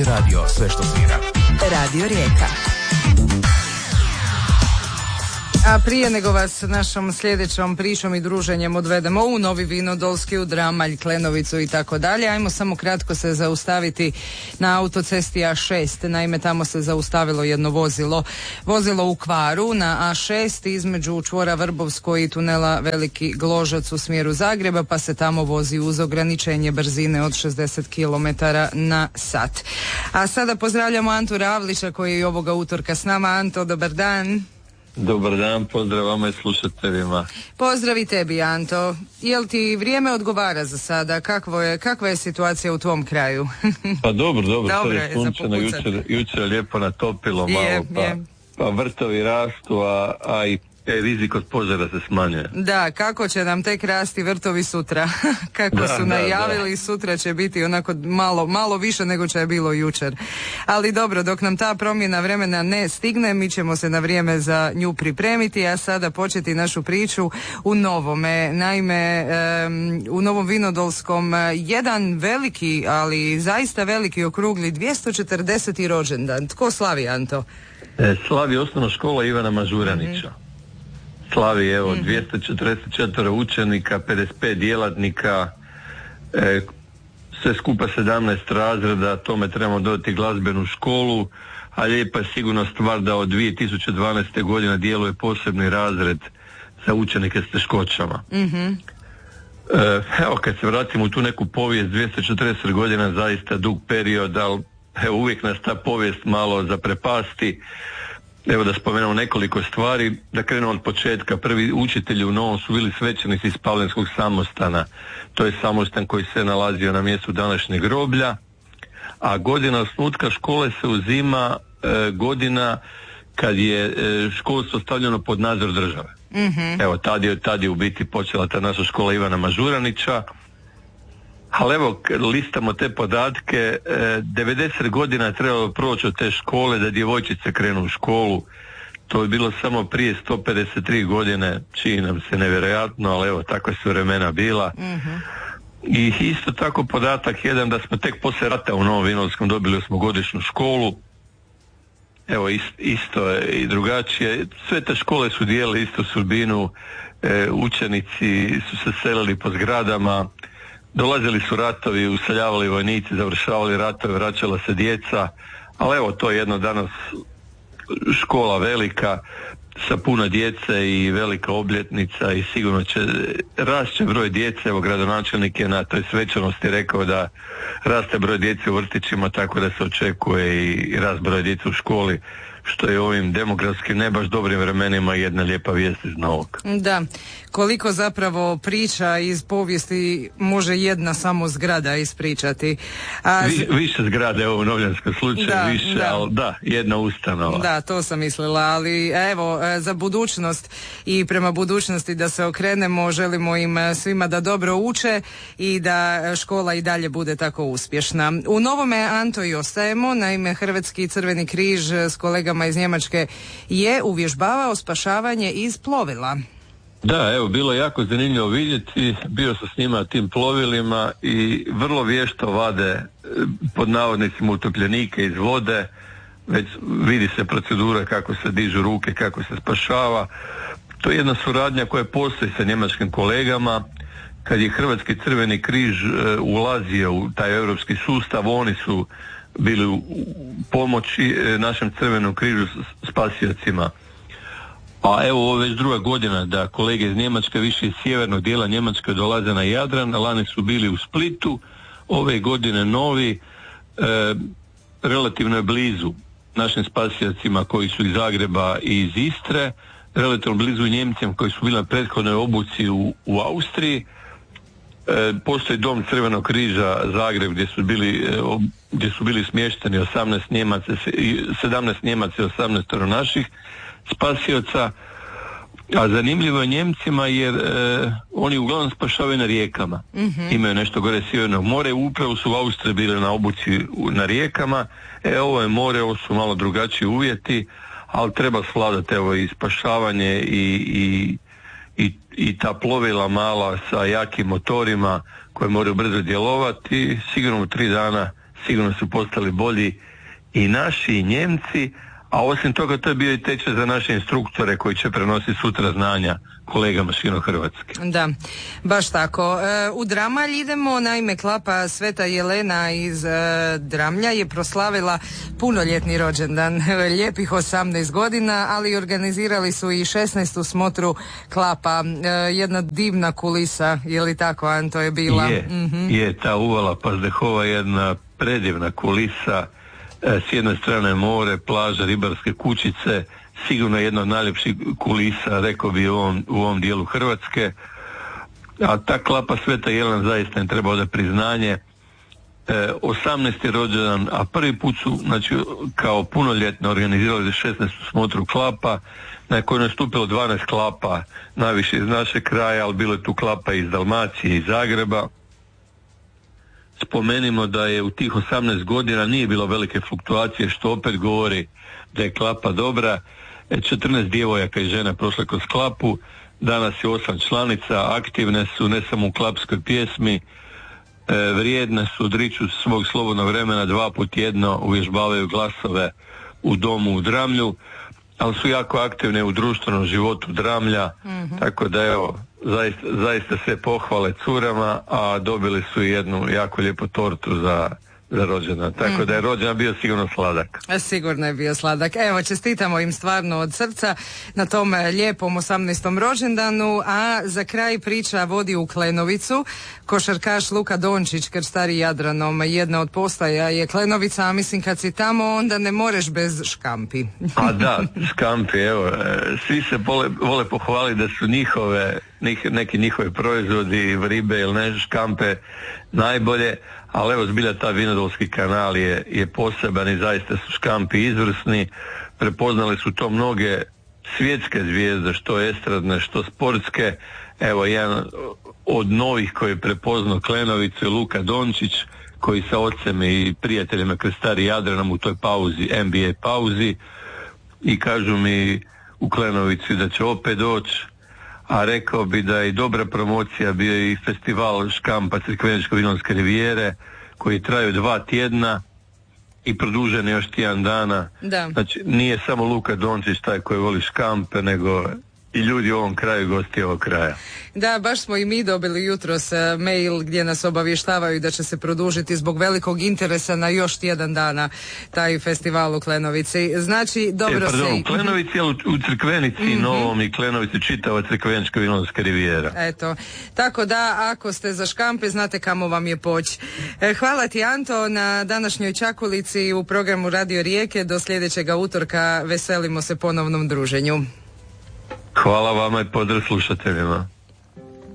radio, sve što svira. Radio Rijeka. A prije nego vas našom sljedećom pričom i druženjem odvedemo u Novi Vinodolski, u Dramalj, Klenovicu i tako dalje, ajmo samo kratko se zaustaviti na autocesti A6. Naime, tamo se zaustavilo jedno vozilo u kvaru na A6 između čvora Vrbovsko i tunela Veliki Gložac u smjeru Zagreba, pa se tamo vozi uz ograničenje brzine od 60 km na sat. A sada pozdravljamo Antu Ravlića koji je ovoga utorka s nama. Anto, dobar dan. Dobar dan, pozdrav vama i slušateljima. Pozdrav i tebi, Anto. Jel ti vrijeme odgovara za sada? Kakva je situacija u tvom kraju? Pa dobro, Dobro je sunčano, jučer je lijepo natopilo malo, pa vrtovi rastu, a i rizik od požara se smanjuje. Da, kako će nam tek rasti vrtovi sutra? Kako su najavili, sutra će biti onako malo više nego što je bilo jučer. Ali dobro, dok nam ta promjena vremena ne stigne, mi ćemo se na vrijeme za nju pripremiti, a sada početi našu priču u novome. Naime, u Novom Vinodolskom jedan veliki, ali zaista veliki, okrugli 240. rođendan. Tko slavi, Anto? Slavi osnovna škola Ivana Mažuranića. Slavi 244 učenika, 55 djelatnika, sve skupa 17 razreda, tome trebamo dodati glazbenu školu, a lijepa je sigurno stvar da od 2012. godine djeluje posebni razred za učenike s teškoćama. Evo, kad se vratimo u tu neku povijest, 240 godina zaista dug period, ali uvijek nas ta povijest malo zaprepasti. Evo da spomenemo nekoliko stvari, da krenemo od početka. Prvi učitelji u Novom su bili svećenici iz Pavlenskog samostana. To je samostan koji se nalazio na mjestu današnjeg groblja, a godina osnutka škole se uzima godina kad je školstvo stavljeno pod nadzor države. Evo, tad je u biti počela ta naša škola Ivana Mažuranića. Ali evo, listamo te podatke, 90 godina je trebalo proći od te škole da djevojčice krenu u školu. To je bilo samo prije 153 godine, čini nam se nevjerojatno, ali evo, takva su vremena bila. I isto tako podatak jedan da smo tek poslije rata u Novom Vinodolskom dobili 8-godišnju školu. Evo, isto je i drugačije. Sve te škole su dijelile istu sudbinu, učenici su se selili po zgradama, dolazili su ratovi, useljavali vojnici, završavali ratove, vraćala se djeca, ali evo, to je jedno danas škola velika sa puno djece i velika obljetnica i sigurno će rašće broj djece. Evo, gradonačelnik je na toj svečanosti rekao da raste broj djece u vrtićima, tako da se očekuje i rast broj djece u školi, što je u ovim demografskim ne baš dobrim vremenima jedna lijepa vijest iz novog. Da, koliko zapravo priča iz povijesti može jedna samo zgrada ispričati. Više zgrade, evo u novljanskom slučaju, ali jedna ustanova. Da, to sam mislila, ali evo, za budućnost i prema budućnosti da se okrenemo, želimo im svima da dobro uče i da škola i dalje bude tako uspješna. U novome, Anto, i ostajemo. Naime, Hrvatski Crveni križ s kolegama iz Njemačke je uvježbavao spašavanje iz plovila. Da, evo, bilo je jako zanimljivo vidjeti, bio sam s njima tim plovilima i vrlo vješto vade pod navodnicima utopljenike iz vode, već vidi se procedura kako se dižu ruke, kako se spašava. To je jedna suradnja koja postoji sa njemačkim kolegama. Kad je Hrvatski Crveni križ ulazio u taj europski sustav, oni su bili u pomoći našem Crvenom križu spasiocima. A evo, ovo već druga godina da kolege iz Njemačke, više iz sjevernog dijela Njemačke, dolaze na Jadran. Lani su bili u Splitu, ove godine novi, relativno je blizu našim spasiocima koji su iz Zagreba i iz Istre, relativno blizu Njemcima koji su bili na prethodnoj obuci u Austriji. Postoji dom Crvenog križa Zagreb gdje su bili smješteni 17 Njemaca i 18 naših spasioca. A zanimljivo je Njemcima jer oni uglavnom spašavaju na rijekama. Imaju nešto gore Sjevernog more, upravo su u Austriji bili na obuci na rijekama. Ovo je more, ovo su malo drugačiji uvjeti, ali treba svladati evo i spašavanje i ta plovila mala sa jakim motorima koje moraju brzo djelovati. Sigurno u 3 dana sigurno su postali bolji i naši i Njemci, a osim toga to je bio i tečaj za naše instruktore koji će prenositi sutra znanja kolegama širom Hrvatske. Da, baš tako. U Dramalj idemo, naime klapa Sveta Jelena iz Dramlja je proslavila punoljetni rođendan, lijepih 18 godina, ali organizirali su i 16. smotru klapa. Jedna divna kulisa, je li tako, Anto, je bila? Je, ta uvala Pazdehova jedna predivna kulisa. S jedne strane more, plaža, ribarske kućice, sigurno jedna od najljepših kulisa, rekao bi u ovom dijelu Hrvatske. A ta klapa Sveta Jelena zaista im treba odati priznanje. 18. rođendan, a prvi put su, znači, kao punoljetno organizirali 16. smotru klapa, na kojoj je nastupilo 12 klapa, najviše iz našeg kraja, ali bilo je tu klapa iz Dalmacije i Zagreba. Spomenimo da je u tih 18 godina nije bilo velike fluktuacije, što opet govori da je klapa dobra. 14 djevojaka i žena prošle kroz klapu, danas je 8 članica, aktivne su ne samo u klapskoj pjesmi, vrijedne su, odriču svog slobodnog vremena 2 puta tjedno, uvježbavaju glasove u domu u Dramlju, ali su jako aktivne u društvenom životu Dramlja, tako da evo, zaista sve pohvale curama, a dobili su i jednu jako lijepu tortu za rođendan, tako da je rođendan bio sigurno sladak. Sigurno je bio sladak. Evo, čestitamo im stvarno od srca na tom lijepom 18. rođendanu, a za kraj priča vodi u Klenovicu. Košarkaš Luka Dončić, krstari Jadranom, jedna od postaja je Klenovica, a mislim kad si tamo onda ne moreš bez škampi. A da, škampi, evo, svi se vole pohvaliti da su neki njihovi proizvodi, ribe ili ne, škampe najbolje, ali evo zbilja ta Vinodolski kanal je poseban i zaista su škampi izvrsni. Prepoznali su to mnoge svjetske zvijezde, što estradne, što sportske. Evo jedan od novih koji je prepoznao Klenovicu je Luka Dončić, koji sa ocem i prijateljima krstari Jadranom u toj pauzi, NBA pauzi, i kažu mi u Klenovici da će opet doći, a rekao bi da je i dobra promocija bio i festival škampa Crikveničko-Vinodolske rivijere koji traju 2 tjedna i produžen je još tjedan dana. Da. Znači nije samo Luka Dončić taj koji voli škampe, nego i ljudi u ovom kraju, gosti ovog kraja. Da, baš smo i mi dobili jutros mail gdje nas obavještavaju da će se produžiti zbog velikog interesa na još tjedan dana taj festival u Klenovici. Znači, dobro se... u Klenovici, ali u Crkvenici Novom i Klenovici čitava Crkveničko-Vinodolska rivijera. Eto, tako da ako ste za škampe znate kamo vam je poći. Hvala ti, Anto, na današnjoj čakulici u programu Radio Rijeke. Do sljedećega utorka veselimo se ponovnom druženju. Hvala vama i pozdrav slušateljima.